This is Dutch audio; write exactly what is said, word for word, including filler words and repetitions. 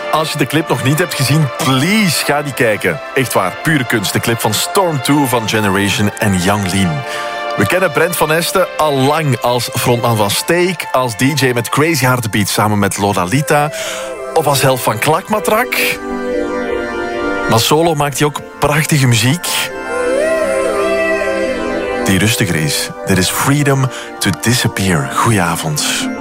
Als je de clip nog niet hebt gezien, please, ga die kijken. Echt waar, pure kunst. De clip van Storm twee van Generation en Yang Lean. We kennen Brent van Esten al lang als frontman van Steak, als D J met Crazy Heartbeat samen met Lodalita, of als helft van Klakmatrak. Maar solo maakt hij ook prachtige muziek die rustiger is. Dit is Freedom to Disappear. Goedenavond.